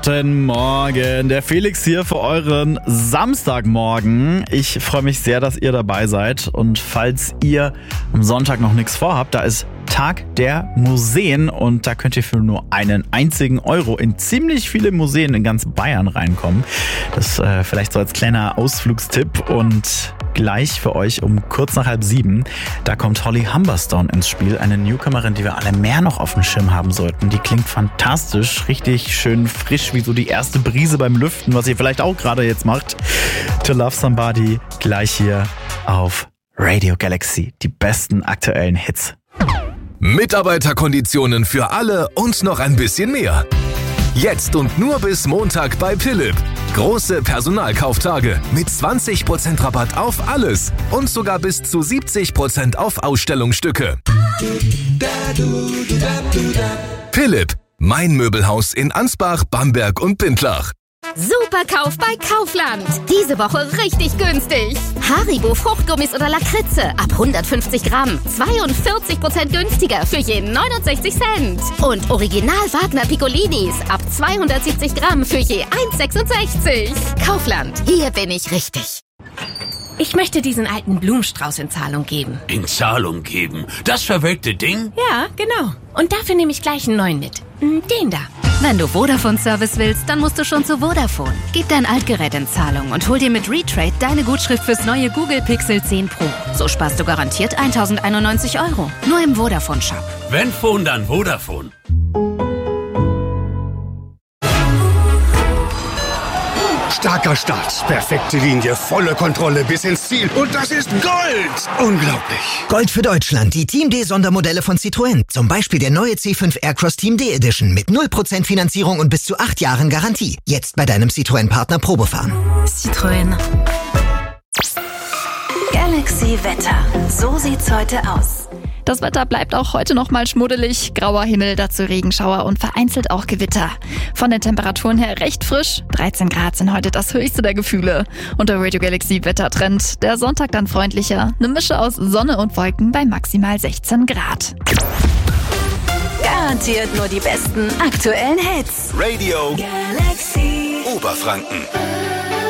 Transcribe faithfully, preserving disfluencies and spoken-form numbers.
Guten Morgen, der Felix hier für euren Samstagmorgen. Ich freue mich sehr, dass ihr dabei seid. Und falls ihr am Sonntag noch nichts vorhabt, da ist Tag der Museen und da könnt ihr für nur einen einzigen Euro in ziemlich viele Museen in ganz Bayern reinkommen. Das äh, vielleicht so als kleiner Ausflugstipp. Und gleich für euch um kurz nach halb sieben, da kommt Holly Humberstone ins Spiel, eine Newcomerin, die wir alle mehr noch auf dem Schirm haben sollten. Die klingt fantastisch, richtig schön frisch, wie so die erste Brise beim Lüften, was ihr vielleicht auch gerade jetzt macht. To Love Somebody, gleich hier auf Radio Galaxy, die besten aktuellen Hits. Mitarbeiterkonditionen für alle und noch ein bisschen mehr. Jetzt und nur bis Montag bei Philipp. Große Personalkauftage mit zwanzig Prozent Rabatt auf alles und sogar bis zu siebzig Prozent auf Ausstellungsstücke. Philipp, mein Möbelhaus in Ansbach, Bamberg und Bindlach. Super Kauf bei Kaufland. Diese Woche richtig günstig. Haribo Fruchtgummis oder Lakritze ab hundertfünfzig Gramm. zweiundvierzig Prozent günstiger für je neunundsechzig Cent. Und Original Wagner Piccolinis ab zweihundertsiebzig Gramm für je eins sechsundsechzig. Kaufland, hier bin ich richtig. Ich möchte diesen alten Blumenstrauß in Zahlung geben. In Zahlung geben? Das verwelkte Ding? Ja, genau. Und dafür nehme ich gleich einen neuen mit. Den da. Wenn du Vodafone-Service willst, dann musst du schon zu Vodafone. Gib dein Altgerät in Zahlung und hol dir mit Retrade deine Gutschrift fürs neue Google Pixel zehn Pro. So sparst du garantiert tausendeinundneunzig Euro. Nur im Vodafone-Shop. Wenn Phone, dann Vodafone. Starker Start, perfekte Linie, volle Kontrolle bis ins Ziel. Und das ist Gold! Unglaublich. Gold für Deutschland, die Team D-Sondermodelle von Citroën. Zum Beispiel der neue C fünf Aircross Team D Edition mit null Prozent Finanzierung und bis zu acht Jahren Garantie. Jetzt bei deinem Citroën-Partner Probefahren. Citroën. Galaxy Wetter. So sieht's heute aus. Das Wetter bleibt auch heute noch mal schmuddelig. Grauer Himmel, dazu Regenschauer und vereinzelt auch Gewitter. Von den Temperaturen her recht frisch. dreizehn Grad sind heute das höchste der Gefühle. Und der Radio Galaxy Wettertrend. Der Sonntag dann freundlicher. Eine Mische aus Sonne und Wolken bei maximal sechzehn Grad. Garantiert nur die besten aktuellen Hits. Radio Galaxy Oberfranken.